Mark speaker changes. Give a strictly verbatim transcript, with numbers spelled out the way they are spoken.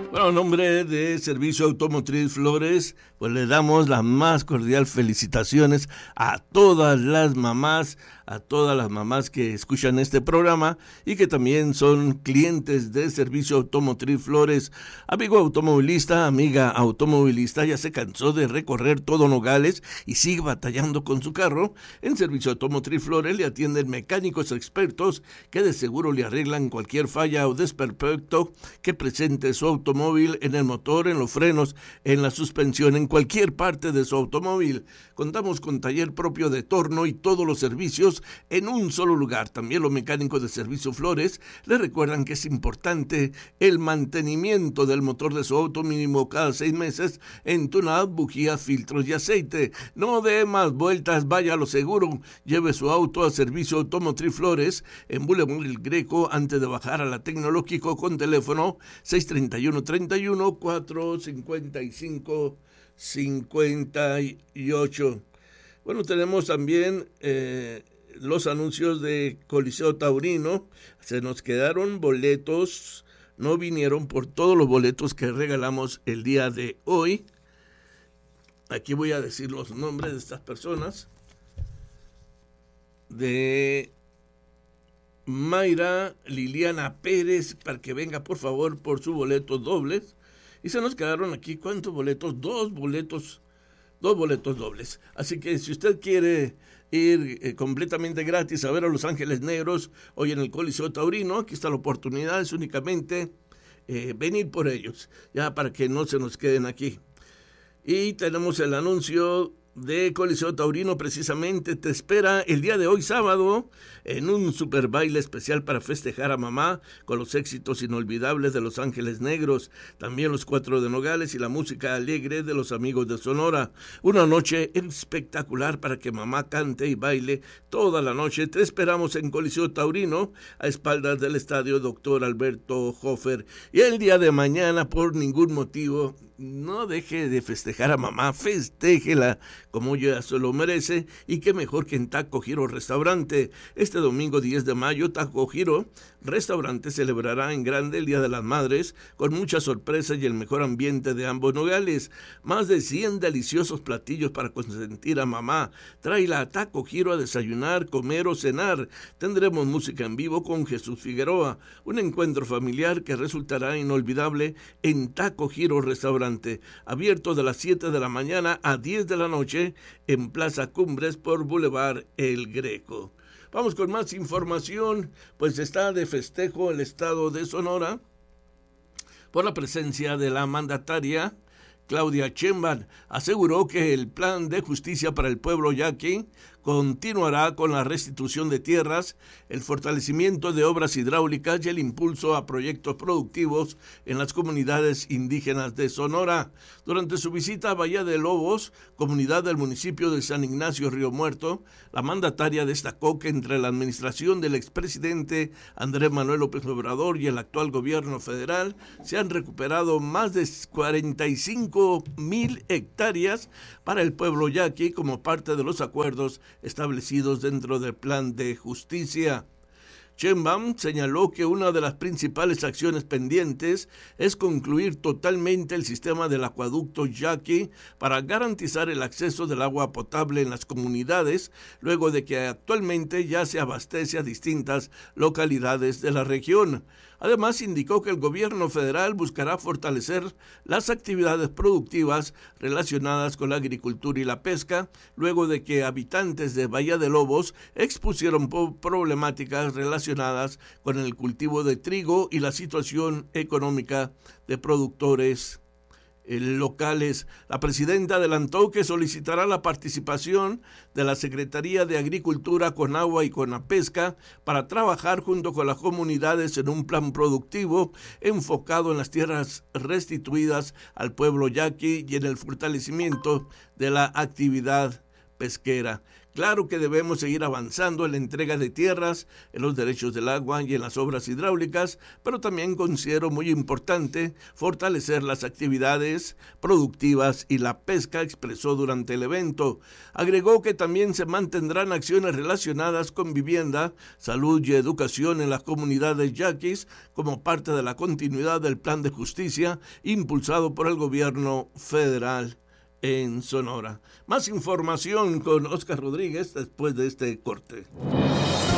Speaker 1: Bueno, en nombre de Servicio Automotriz Flores, pues le damos las más cordial felicitaciones a todas las mamás, a todas las mamás que escuchan este programa y que también son clientes de Servicio Automotriz Flores. Amigo automovilista, amiga automovilista, ya se cansó de recorrer todo Nogales y sigue batallando con su carro. En Servicio Automotriz Flores le atienden mecánicos expertos que de seguro le arreglan cualquier falla o desperfecto que presente su automóvil móvil, en el motor, en los frenos, en la suspensión, en cualquier parte de su automóvil. Contamos con taller propio de torno y todos los servicios en un solo lugar. También los mecánicos de Servicio Flores le recuerdan que es importante el mantenimiento del motor de su auto mínimo cada seis meses en tune-up, bujías, filtros y aceite. No dé más vueltas, vaya a lo seguro. Lleve su auto a Servicio Automotriz Flores en Boulevard El Greco antes de bajar a la Tecnológico con teléfono seis treinta y uno treinta y uno, cuatro cincuenta y cinco, cincuenta y ocho. Bueno, tenemos también eh, los anuncios de Coliseo Taurino. Se nos quedaron boletos, no vinieron por todos los boletos que regalamos el día de hoy. Aquí voy a decir los nombres de estas personas. De Mayra Liliana Pérez, para que venga por favor por su boleto dobles. Y se nos quedaron aquí, ¿cuántos boletos? Dos boletos, dos boletos dobles. Así que si usted quiere ir eh, completamente gratis a ver a Los Ángeles Negros hoy en el Coliseo Taurino, aquí está la oportunidad, es únicamente eh, venir por ellos, ya para que no se nos queden aquí. Y tenemos el anuncio de Coliseo Taurino, precisamente te espera el día de hoy sábado en un super baile especial para festejar a mamá con los éxitos inolvidables de Los Ángeles Negros, también los Cuatro de Nogales y la música alegre de los Amigos de Sonora. Una noche espectacular para que mamá cante y baile toda la noche. Te esperamos en Coliseo Taurino a espaldas del estadio Doctor Alberto Hofer. Y el día de mañana, por ningún motivo, no deje de festejar a mamá, festéjela como ella se lo merece, y qué mejor que en Taco Giro Restaurante. Este domingo diez de mayo, Taco Giro Restaurante celebrará en grande el Día de las Madres, con muchas sorpresas y el mejor ambiente de ambos Nogales. Más de cien deliciosos platillos para consentir a mamá. Tráela a Taco Giro a desayunar, comer o cenar. Tendremos música en vivo con Jesús Figueroa, un encuentro familiar que resultará inolvidable en Taco Giro Restaurante, abierto de las siete de la mañana a diez de la noche en Plaza Cumbres por Boulevard El Greco. Vamos con más información, pues está de festejo el estado de Sonora por la presencia de la mandataria Claudia Sheinbaum. Aseguró que el plan de justicia para el pueblo yaqui continuará con la restitución de tierras, el fortalecimiento de obras hidráulicas y el impulso a proyectos productivos en las comunidades indígenas de Sonora. Durante su visita a Bahía de Lobos, comunidad del municipio de San Ignacio Río Muerto, la mandataria destacó que entre la administración del expresidente Andrés Manuel López Obrador y el actual gobierno federal se han recuperado más de cuarenta y cinco mil hectáreas para el pueblo yaqui como parte de los acuerdos establecidos dentro del plan de justicia. Sheinbaum señaló que una de las principales acciones pendientes es concluir totalmente el sistema del acueducto yaqui para garantizar el acceso del agua potable en las comunidades, luego de que actualmente ya se abastece a distintas localidades de la región. Además, indicó que el gobierno federal buscará fortalecer las actividades productivas relacionadas con la agricultura y la pesca, luego de que habitantes de Bahía de Lobos expusieron problemáticas relacionadas con el cultivo de trigo y la situación económica de productores locales. La presidenta adelantó que solicitará la participación de la Secretaría de Agricultura, Conagua y Conapesca para trabajar junto con las comunidades en un plan productivo enfocado en las tierras restituidas al pueblo yaqui y en el fortalecimiento de la actividad pesquera. Claro que debemos seguir avanzando en la entrega de tierras, en los derechos del agua y en las obras hidráulicas, pero también considero muy importante fortalecer las actividades productivas y la pesca, expresó durante el evento. Agregó que también se mantendrán acciones relacionadas con vivienda, salud y educación en las comunidades yaquis como parte de la continuidad del Plan de Justicia impulsado por el gobierno federal en Sonora. Más información con Oscar Rodríguez después de este corte.